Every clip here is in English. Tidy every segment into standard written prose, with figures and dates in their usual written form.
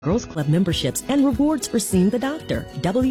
Girls Club memberships and rewards for seeing the doctor.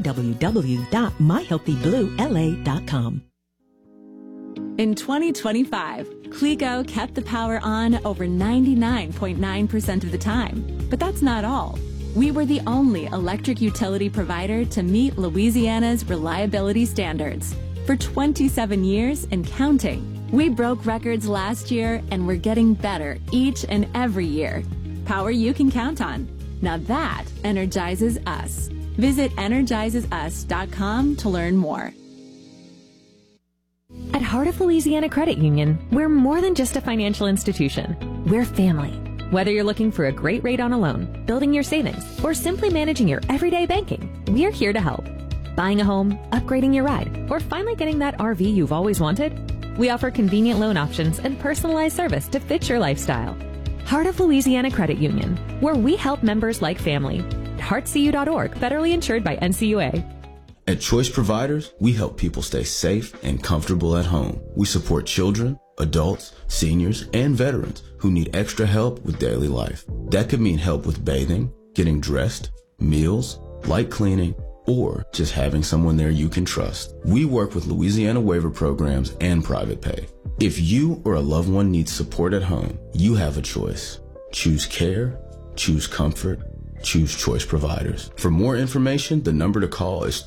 www.myhealthybluela.com. In 2025, Clego kept the power on over 99.9% of the time. But that's not all. We were the only electric utility provider to meet Louisiana's reliability standards. For 27 years and counting. We broke records last year and we're getting better each and every year. Power you can count on. Now that energizes us. Visit energizesus.com to learn more. At Heart of Louisiana Credit Union, we're more than just a financial institution. We're family. Whether you're looking for a great rate on a loan, building your savings, or simply managing your everyday banking, we're here to help. Buying a home, upgrading your ride, or finally getting that RV you've always wanted? We offer convenient loan options and personalized service to fit your lifestyle. Heart of Louisiana Credit Union, where we help members like family. heartcu.org, federally insured by NCUA. At Choice Providers, we help people stay safe and comfortable at home. We support children, adults, seniors, and veterans who need extra help with daily life. That could mean help with bathing, getting dressed, meals, light cleaning, or just having someone there you can trust. We work with Louisiana waiver programs and private pay. If you or a loved one needs support at home, you have a choice. Choose care, choose comfort, choose Choice Providers. For more information, the number to call is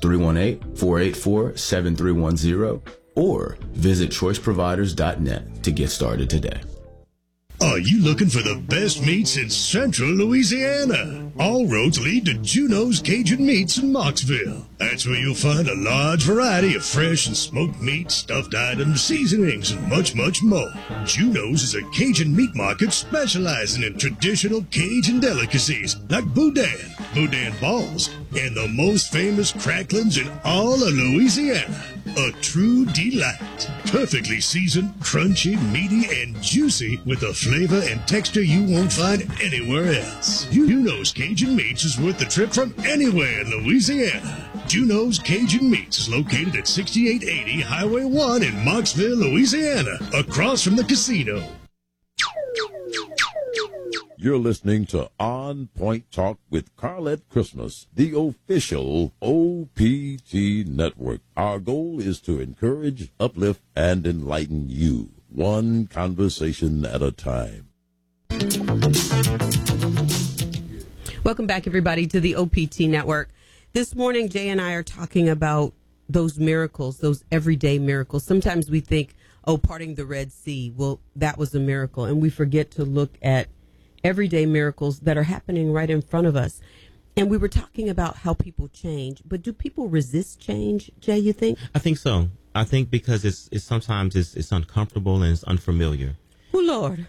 318-484-7310 or visit choiceproviders.net to get started today. Are you looking for the best meats in Central Louisiana? All roads lead to Juno's Cajun Meats in Mocksville. That's where you'll find a large variety of fresh and smoked meat, stuffed items, seasonings, and much, much more. Juno's is a Cajun meat market specializing in traditional Cajun delicacies like boudin, boudin balls, and the most famous cracklings in all of Louisiana. A true delight. Perfectly seasoned, crunchy, meaty, and juicy with a flavor and texture you won't find anywhere else. Juno's Cajun Meats is worth the trip from anywhere in Louisiana. Juno's Cajun Meats is located at 6880 Highway 1 in Mocksville, Louisiana, across from the casino. You're listening to On Point Talk with Carlette Christmas, the official OPT network. Our goal is to encourage, uplift, and enlighten you, one conversation at a time. Welcome back, everybody, to the OPT network. This morning, Jay and I are talking about those miracles, those everyday miracles. Sometimes we think, oh, parting the Red Sea, well, that was a miracle. And we forget to look at everyday miracles that are happening right in front of us. And we were talking about how people change, but do people resist change, Jay, you think? I think so. I think because it's sometimes it's uncomfortable and it's unfamiliar. Oh, Lord.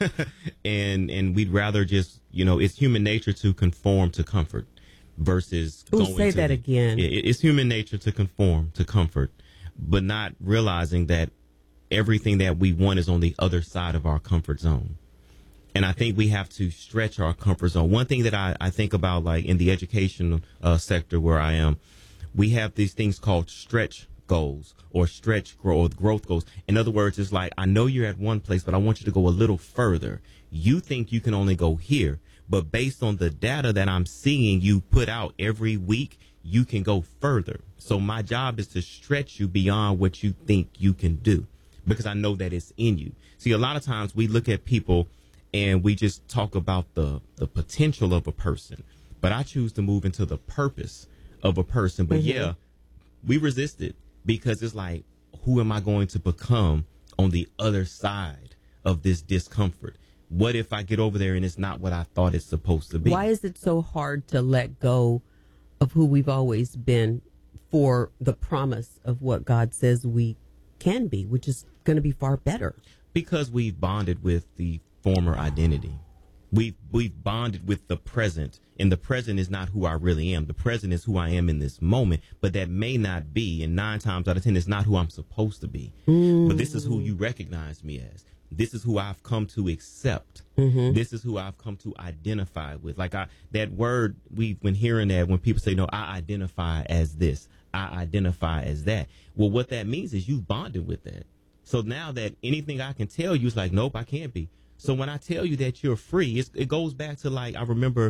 and we'd rather just, it's human nature to conform to comfort versus say that again. It's human nature to conform to comfort, but not realizing that everything that we want is on the other side of our comfort zone. And I think we have to stretch our comfort zone. One thing that I think about, like in the education sector where I am, we have these things called stretch goals or growth goals. In other words, it's like, I know you're at one place, but I want you to go a little further. You think you can only go here, but based on the data that I'm seeing you put out every week, you can go further. So my job is to stretch you beyond what you think you can do, because I know that it's in you. See, a lot of times we look at people and we just talk about the potential of a person. But I choose to move into the purpose of a person. But yeah, we resist it because it's like, who am I going to become on the other side of this discomfort? What if I get over there and it's not what I thought it's supposed to be? Why is it so hard to let go of who we've always been for the promise of what God says we can be, which is going to be far better? Because we've bonded with the former identity. We've bonded with the present, and the present is not who I really am. The present is who I am in this moment, but that may not be, and 9 times out of 10, it's not who I'm supposed to be. But this is who you recognize me as. This is who I've come to accept. This is who I've come to identify with. Like that word, we've been hearing that when people say, no, I identify as this, I identify as that. Well, what that means is you've bonded with that. So now that anything I can tell you is like, nope, I can't be. So when I tell you that you're free, it goes back to, like, I remember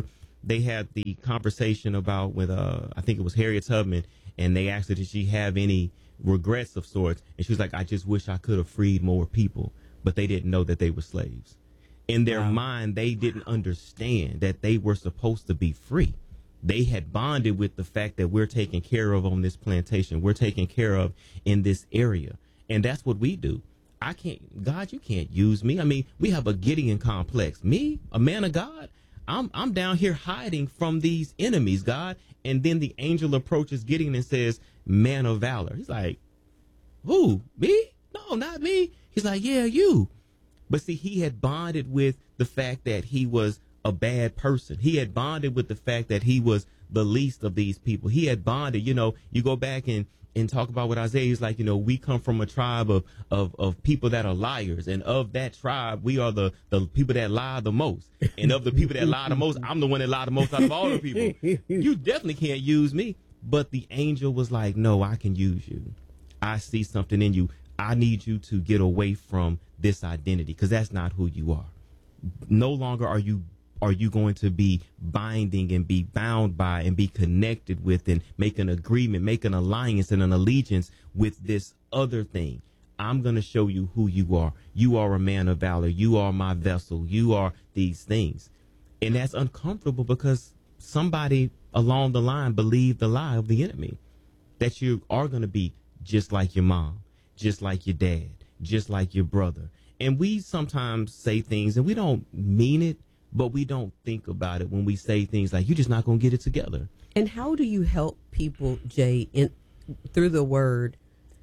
they had the conversation about with I think it was Harriet Tubman, and they asked her, did she have any regrets of sorts? And she was like, I just wish I could have freed more people, but they didn't know that they were slaves. In their mind, they didn't understand that they were supposed to be free. They had bonded with the fact that we're taken care of on this plantation. We're taken care of in this area. And that's what we do. God, you can't use me. I mean, we have a Gideon complex. Me, a man of God, I'm down here hiding from these enemies, God. And then the angel approaches Gideon and says, man of valor. He's like, who? Me? No, not me. He's like, yeah, you. But see, he had bonded with the fact that he was a bad person. He had bonded with the fact that he was the least of these people. He had bonded, you go back and talk about what Isaiah is like, we come from a tribe of people that are liars. And of that tribe, we are the people that lie the most. And of the people that lie the most, I'm the one that lie the most out of all the people. You definitely can't use me. But the angel was like, no, I can use you. I see something in you. I need you to get away from this identity, because that's not who you are. No longer are you going to be binding and be bound by and be connected with and make an agreement, make an alliance and an allegiance with this other thing. I'm going to show you who you are. You are a man of valor. You are my vessel. You are these things. And that's uncomfortable because somebody along the line believed the lie of the enemy, that you are going to be just like your mom, just like your dad, just like your brother. And we sometimes say things and we don't mean it, but we don't think about it when we say things like, you're just not going to get it together. And how do you help people, Jay, through the word,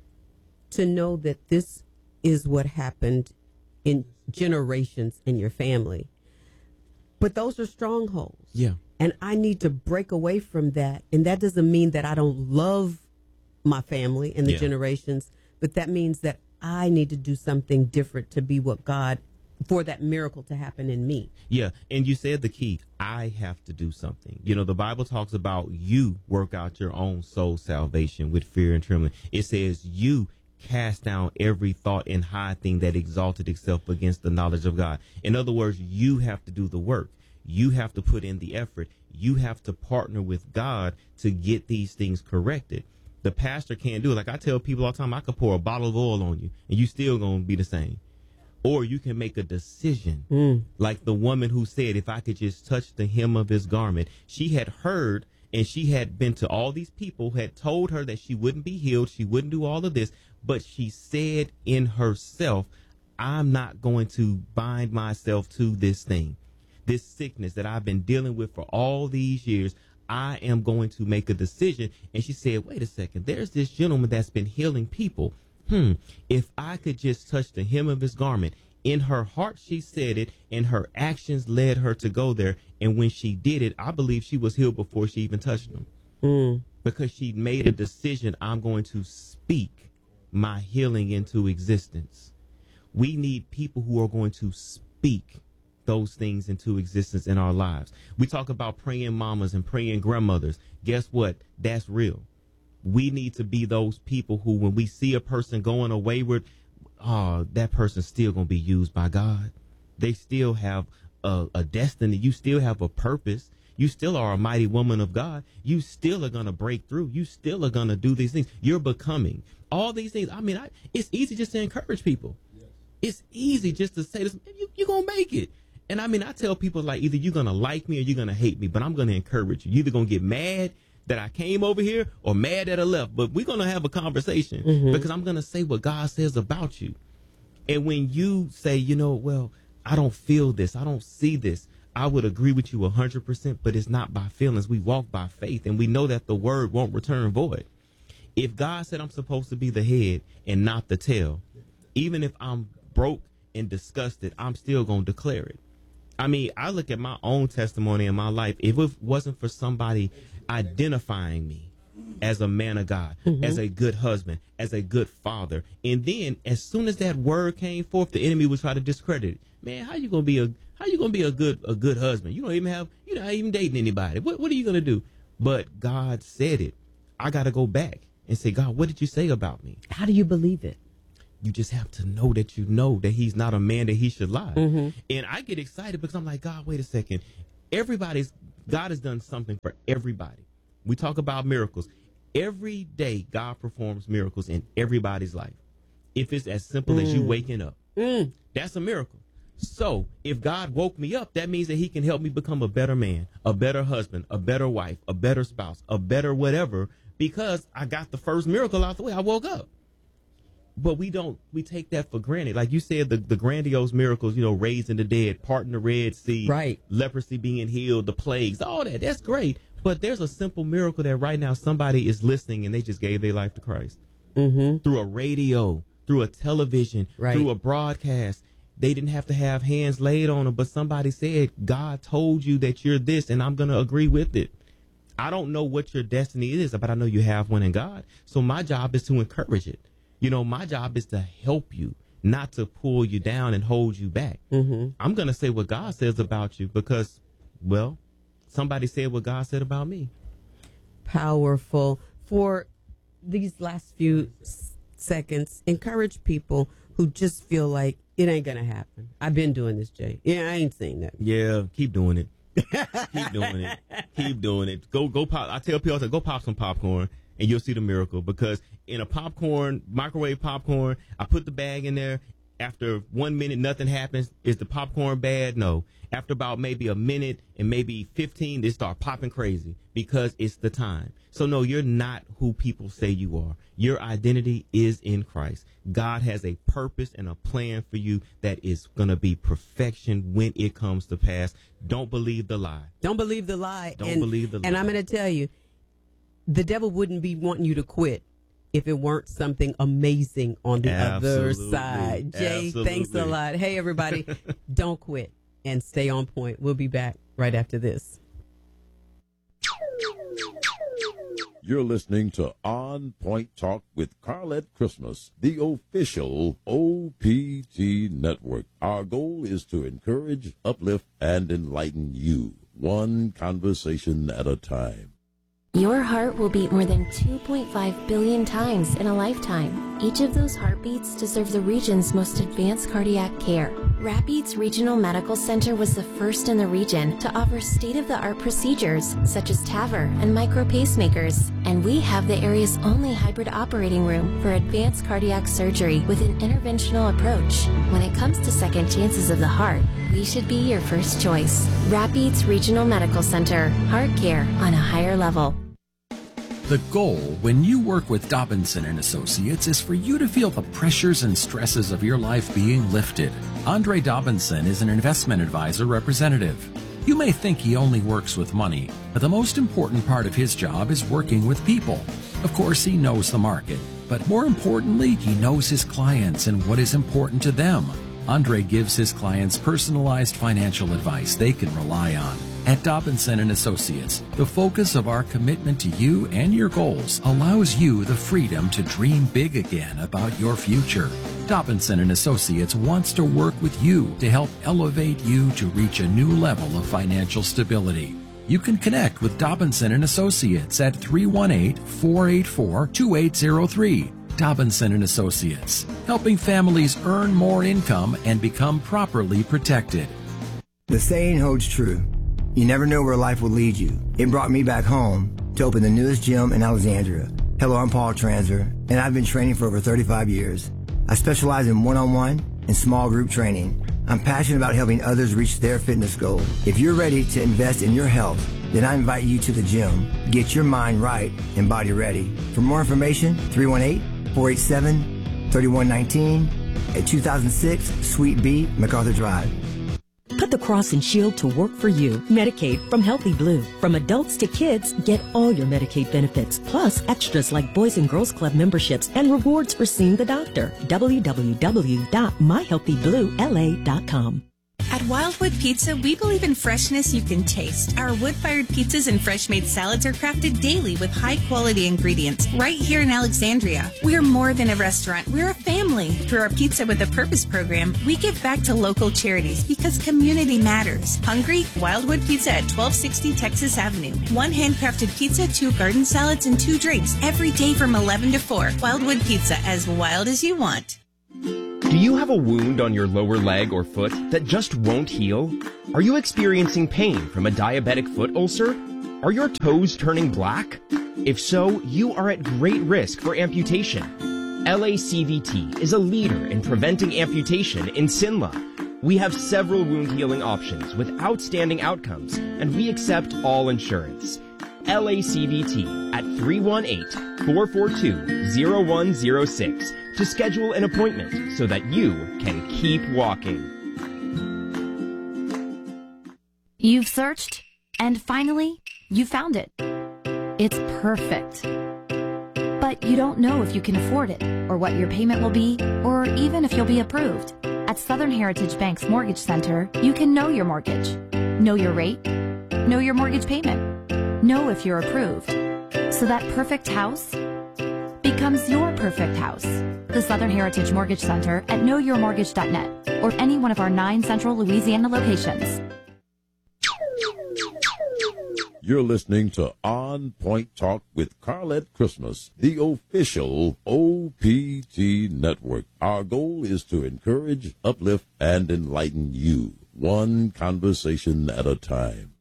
to know that this is what happened in generations in your family? But those are strongholds. Yeah. And I need to break away from that. And that doesn't mean that I don't love my family and the generations, but that means that I need to do something different to be what God, for that miracle to happen in me. Yeah. And you said the key, I have to do something. The Bible talks about you work out your own soul salvation with fear and trembling. It says you cast down every thought and high thing that exalted itself against the knowledge of God. In other words, you have to do the work. You have to put in the effort. You have to partner with God to get these things corrected. The pastor can't do it. Like I tell people all the time, I could pour a bottle of oil on you and you still going to be the same. Or you can make a decision, like the woman who said, if I could just touch the hem of his garment. She had heard, and she had been to all these people who had told her that she wouldn't be healed, she wouldn't do all of this, but she said in herself, I'm not going to bind myself to this thing, this sickness that I've been dealing with for all these years. I am going to make a decision. And she said, wait a second, there's this gentleman that's been healing people. If I could just touch the hem of his garment. In her heart, she said it, and her actions led her to go there. And when she did it, I believe she was healed before she even touched him. Because she made a decision, I'm going to speak my healing into existence. We need people who are going to speak those things into existence in our lives. We talk about praying mamas and praying grandmothers. Guess what? That's real. We need to be those people who, when we see a person going wayward, that person's still going to be used by God. They still have a destiny. You still have a purpose. You still are a mighty woman of God. You still are going to break through. You still are going to do these things. You're becoming all these things. I mean, it's easy just to encourage people. Yes. It's easy just to say this, you're going to make it. And I mean, I tell people, like, either you're going to like me or you're going to hate me, but I'm going to encourage you. You're either going to get mad that I came over here or mad that I left, but we're going to have a conversation because I'm going to say what God says about you. And when you say, well, I don't feel this, I don't see this, I would agree with you 100%, but it's not by feelings. We walk by faith, and we know that the word won't return void. If God said I'm supposed to be the head and not the tail, even if I'm broke and disgusted, I'm still going to declare it. I mean, I look at my own testimony in my life. If it wasn't for somebody identifying me as a man of God, as a good husband, as a good father, and then as soon as that word came forth, the enemy would try to discredit it. Man, how you gonna be a good husband? You're not even dating anybody. What are you gonna do? But God said it. I gotta go back and say, God, what did you say about me? How do you believe it? You just have to know that he's not a man that he should lie. And I get excited because I'm like, God, wait a second. Everybody's God has done something for everybody. We talk about miracles. Every day, God performs miracles in everybody's life. If it's as simple as you waking up, that's a miracle. So if God woke me up, that means that he can help me become a better man, a better husband, a better wife, a better spouse, a better whatever, because I got the first miracle out the way. I woke up. But we take that for granted. Like you said, the grandiose miracles, raising the dead, parting the Red Sea, right, leprosy being healed, the plagues, all that. That's great. But there's a simple miracle that right now somebody is listening and they just gave their life to Christ. Through a radio, through a television, through a broadcast. They didn't have to have hands laid on them, but somebody said, God told you that you're this, and I'm going to agree with it. I don't know what your destiny is, but I know you have one in God. So my job is to encourage it. My job is to help you, not to pull you down and hold you back. I'm going to say what God says about you because, well, somebody said what God said about me. Powerful. For these last few seconds, encourage people who just feel like it ain't going to happen. I've been doing this, Jay. Yeah, I ain't saying that. Yeah, keep doing it. Keep doing it. Keep doing it. Go pop. I tell people, go pop some popcorn and you'll see the miracle, because in a microwave popcorn, I put the bag in there. After 1 minute, nothing happens. Is the popcorn bad? No. After about maybe a minute and maybe 15, they start popping crazy because it's the time. So no, you're not who people say you are. Your identity is in Christ. God has a purpose and a plan for you that is going to be perfection when it comes to pass. Don't believe the lie. Don't believe the lie. Don't believe the lie. And I'm going to tell you, the devil wouldn't be wanting you to quit if it weren't something amazing on the other side. Jay, thanks a lot. Hey, everybody, don't quit and stay on point. We'll be back right after this. You're listening to On Point Talk with Carlette Christmas, the official OPT network. Our goal is to encourage, uplift, and enlighten you, one conversation at a time. Your heart will beat more than 2.5 billion times in a lifetime. Each of those heartbeats deserves the region's most advanced cardiac care. Rapides Regional Medical Center was the first in the region to offer state-of-the-art procedures such as TAVR and micro pacemakers. And we have the area's only hybrid operating room for advanced cardiac surgery with an interventional approach. When it comes to second chances of the heart, we should be your first choice. Rapides Regional Medical Center. Heart care on a higher level. The goal when you work with Dobinson & Associates is for you to feel the pressures and stresses of your life being lifted. Andre Dobinson is an investment advisor representative. You may think he only works with money, but the most important part of his job is working with people. Of course, he knows the market, but more importantly, he knows his clients and what is important to them. Andre gives his clients personalized financial advice they can rely on. At Dobinson & Associates, the focus of our commitment to you and your goals allows you the freedom to dream big again about your future. Dobinson & Associates wants to work with you to help elevate you to reach a new level of financial stability. You can connect with Dobinson & Associates at 318-484-2803. Dobinson & Associates, helping families earn more income and become properly protected. The saying holds true. You never know where life will lead you. It brought me back home to open the newest gym in Alexandria. Hello, I'm Paul Transer, and I've been training for over 35 years. I specialize in one-on-one and small group training. I'm passionate about helping others reach their fitness goals. If you're ready to invest in your health, then I invite you to the gym. Get your mind right and body ready. For more information, 318-487-3119 at 2006 Suite B, MacArthur Drive. Put the cross and shield to work for you. Medicaid from Healthy Blue. From adults to kids, get all your Medicaid benefits, plus extras like Boys and Girls Club memberships and rewards for seeing the doctor. www.myhealthyBlueLA.com. At Wildwood Pizza, we believe in freshness you can taste. Our wood-fired pizzas and fresh-made salads are crafted daily with high-quality ingredients right here in Alexandria. We are more than a restaurant. We're a family. Through our Pizza with a Purpose program, we give back to local charities because community matters. Hungry? Wildwood Pizza at 1260 Texas Avenue. 1 handcrafted pizza, 2 garden salads, and 2 drinks every day from 11 to 4. Wildwood Pizza, as wild as you want. Do you have a wound on your lower leg or foot that just won't heal? Are you experiencing pain from a diabetic foot ulcer? Are your toes turning black? If so, you are at great risk for amputation. LACVT is a leader in preventing amputation in Sinla. We have several wound healing options with outstanding outcomes, and we accept all insurance. LACVT at 318-442-0106 to schedule an appointment so that you can keep walking. You've searched, and finally, you found it. It's perfect. But you don't know if you can afford it, or what your payment will be, or even if you'll be approved. At Southern Heritage Bank's Mortgage Center, you can know your mortgage, know your rate, know your mortgage payment, know if you're approved. So that perfect house becomes your perfect house. The Southern Heritage Mortgage Center at knowyourmortgage.net or any one of our 9 central Louisiana locations. You're listening to On Point Talk with Carlette Christmas, the official OPT network. Our goal is to encourage, uplift, and enlighten you, one conversation at a time.